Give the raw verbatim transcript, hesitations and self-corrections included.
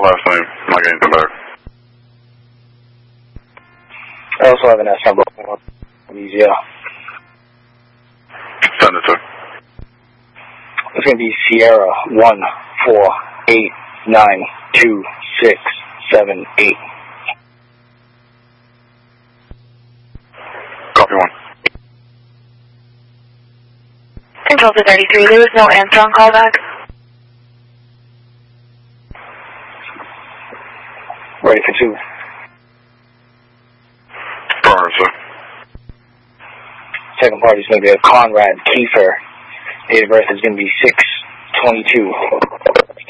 last name. I'm not getting anything back. I also have an S number. Yeah. Send it to. It's going to be Sierra one four eight nine two six seven eight. Copy one. Control to thirty-three. There was no answer on callback. Ready for two. Burn, sir. Second party is going to be a Conrad Kiefer. Date of birth is going to be six twenty-two.